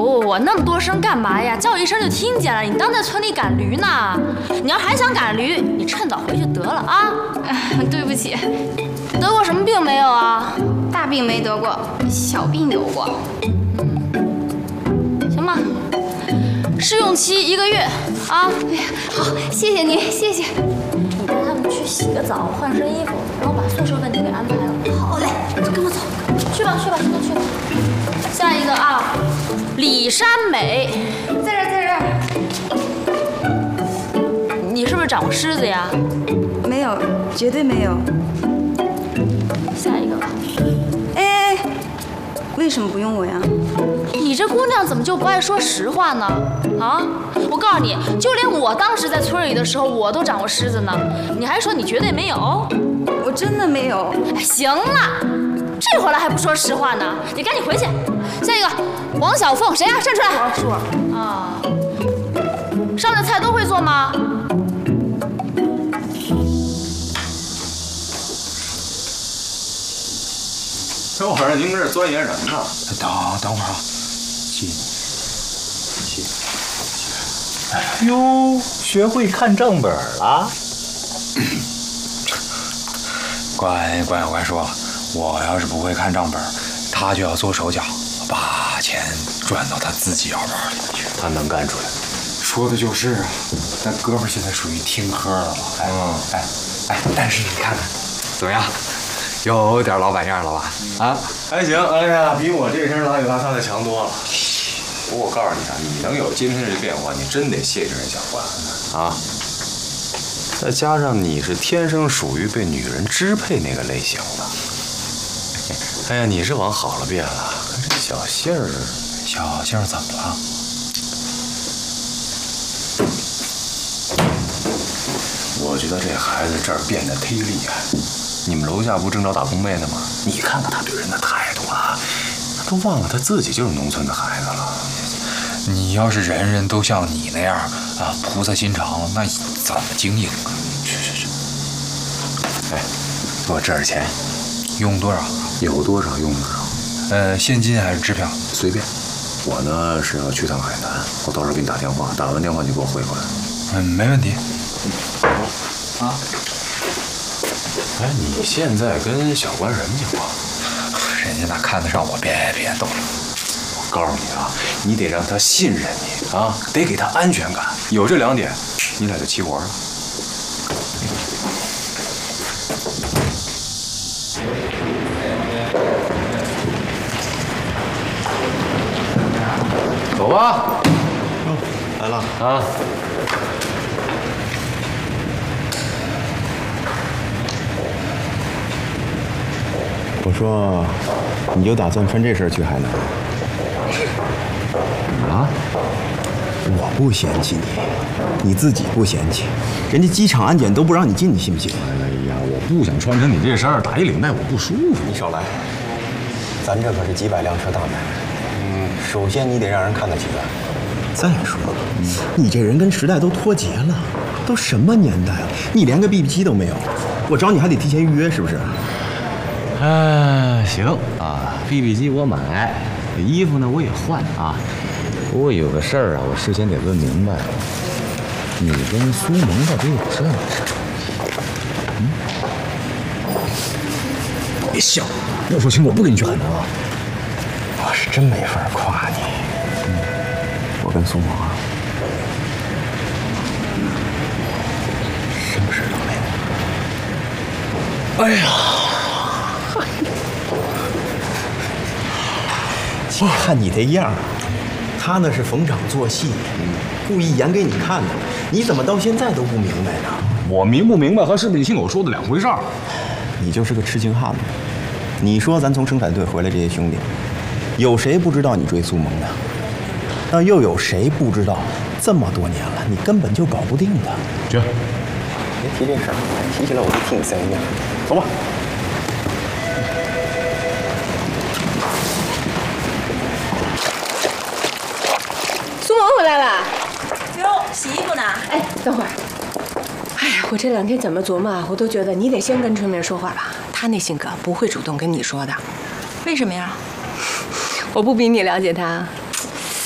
我那么多声干嘛呀？叫一声就听见了。你当在村里赶驴呢？你要还想赶驴，你趁早回去得了啊！ 对不起， 得过什么病没有啊？ 大病没得过，小病有过。 行吧，试用期1个月啊！ 哎呀，好，谢谢您，谢谢。 你带他们去洗个澡，换身衣服，然后把宿舍问题给安排了。好嘞，跟我走，去吧，去吧，现在去吧。下一个啊，李山美， 在这儿，在这儿。 你是不是长过虱子呀？ 没有，绝对没有。 下一个吧。 哎，为什么不用我呀？ 你这姑娘怎么就不爱说实话呢？啊！我告诉你，就连我当时在村里的时候，我都长过虱子呢。你还说你绝对没有？ 我真的没有。 哎，行了，这会儿了还不说实话呢？你赶紧回去。下一个，王小凤，谁呀？站出来！ 是我。 啊，上的菜都会做吗？ 这会儿您跟这钻研什么呢？ 等会儿啊，哎呦，学会看账本了。乖说了，我要是不会看账本，他就要做手脚，把钱赚到他自己腰包里去。他能干出来。说的就是啊，咱哥们现在属于听喝了吧？但是你看看，怎么样？有点老板样了吧？啊， 还行，哎呀，比我这身邋里邋遢的强多了。不过我告诉你啊，你能有今天这变化，你真得谢谢人小关啊。再加上你是天生属于被女人支配那个类型的。哎呀，你是往好了变了，可这小杏儿怎么了？我觉得这孩子这儿变得忒厉害。你们楼下不正找打工妹呢吗？你看看他对人的态度啊，他都忘了他自己就是农村的孩子了。 你要是人人都像你那样啊，菩萨心肠，那怎么经营啊？去。 哎，我这儿钱， 用多少？ 有多少用多少。 现金还是支票？ 随便。我呢是要去趟海南，我到时候给你打电话，打完电话你给我汇回来。 没问题。 啊。哎，你现在跟小关什么情况？ 人家哪看得上我？别逗了。 我告诉你啊，你得让他信任你啊，得给他安全感。有这2点，你俩就齐活了。走吧。来了啊。 我说，你就打算穿这身去海南？啊？我不嫌弃你，你自己不嫌弃，人家机场安检都不让你进，你信不信？ 哎呀，我不想穿成你这身，打一领带我不舒服。 你少来，咱这可是几百辆车大买卖。首先你得让人看得起咱。再说，你这人跟时代都脱节了，都什么年代了？你连个 BB 机都没有，我找你还得提前预约，是不是？ 行啊 ，BB 机我买，衣服呢我也换啊。不过有个事儿啊，我事先得问明白，你跟苏萌到底有这么事？ 别笑，要说清楚，我不跟你去海南啊。我是真没法夸你。我跟苏萌啊，认识了没？哎呀！看你这样，他那是逢场作戏，故意演给你看的。你怎么到现在都不明白呢？ 我明不明白和是不是你听我说的两回事儿。 你就是个痴情汉子。你说咱从生产队回来这些兄弟，有谁不知道你追苏萌的？那又有谁不知道这么多年了，你根本就搞不定的？ 去， 别提这事儿，提起来我就替你塞面。走吧。 苏萌回来了。 哟，洗衣服呢？ 哎，等会儿。哎呀，我这2天怎么琢磨，我都觉得你得先跟春明说话吧。他那性格不会主动跟你说的。 为什么呀？ 我不比你了解他，